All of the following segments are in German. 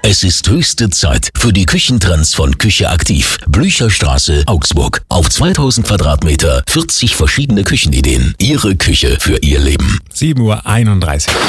Es ist höchste Zeit für die Küchentrends von Küche Aktiv. Blücherstraße, Augsburg. Auf 2000 Quadratmeter, 40 verschiedene Küchenideen. Ihre Küche für Ihr Leben. 7:31 Uhr.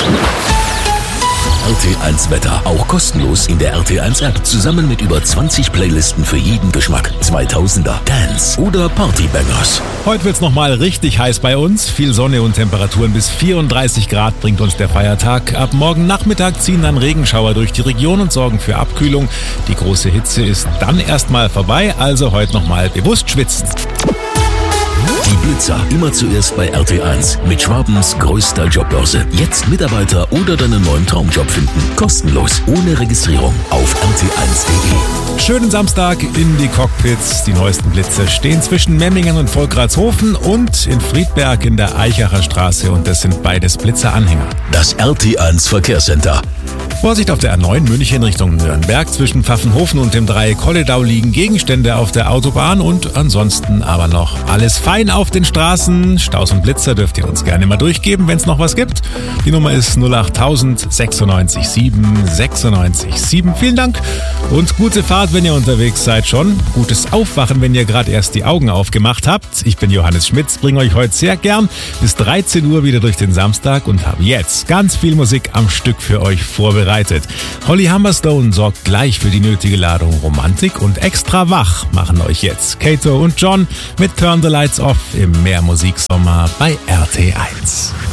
RT1 Wetter, auch kostenlos in der RT1 App, zusammen mit über 20 Playlisten für jeden Geschmack. 2000er, Dance oder Partybangers. Heute wird's nochmal richtig heiß bei uns. Viel Sonne und Temperaturen bis 34 Grad bringt uns der Feiertag. Ab morgen Nachmittag ziehen dann Regenschauer durch die Region und sorgen für Abkühlung. Die große Hitze ist dann erstmal vorbei, also heute nochmal bewusst schwitzen. Die Blitzer, immer zuerst bei RT1 mit Schwabens größter Jobbörse. Jetzt Mitarbeiter oder deinen neuen Traumjob finden. Kostenlos, ohne Registrierung auf rt1.de. Schönen Samstag in die Cockpits. Die neuesten Blitze stehen zwischen Memmingen und Volkratshofen und in Friedberg in der Eichacher Straße und das sind beides Blitzeranhänger. Das RT1 Verkehrscenter. Vorsicht auf der A9 München Richtung Nürnberg. Zwischen Pfaffenhofen und dem Dreieck Kolledau liegen Gegenstände auf der Autobahn und ansonsten aber noch alles fein auf den Straßen. Staus und Blitzer dürft ihr uns gerne mal durchgeben, wenn es noch was gibt. Die Nummer ist 08000 96 7 96 7. Vielen Dank und gute Fahrt, wenn ihr unterwegs seid schon. Gutes Aufwachen, wenn ihr gerade erst die Augen aufgemacht habt. Ich bin Johannes Schmitz, bringe euch heute sehr gern bis 13 Uhr wieder durch den Samstag und habe jetzt ganz viel Musik am Stück für euch vorbereitet. Holly Humberstone sorgt gleich für die nötige Ladung Romantik und extra wach machen euch jetzt Kato und John mit Turn the Lights Off im Mehrmusiksommer bei RT1.